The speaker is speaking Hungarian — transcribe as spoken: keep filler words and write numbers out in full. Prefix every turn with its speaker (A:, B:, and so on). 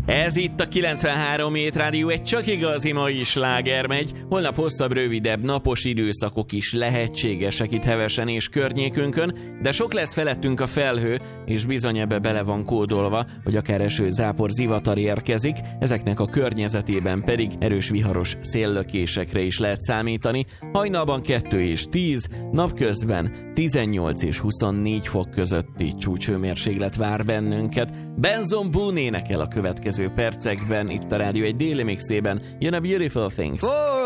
A: Ez itt a kilencvenhárom Hét Rádió, egy csak igazi mai sláger megy. Holnap hosszabb, rövidebb napos időszakok is lehetségesek itt Hevesen és környékünkön, de sok lesz felettünk a felhő, és bizony ebbe bele van kódolva, hogy akár eső, zápor, zivatar érkezik, ezeknek a környezetében pedig erős viharos széllökésekre is lehet számítani. Hajnalban kettő és tíz, napközben tizennyolc és huszonnégy fok közötti csúcshőmérséklet vár bennünket. Benson Boone énekel a következő percekben, itt a rádió egy déli mixében, jön a Beautiful Things.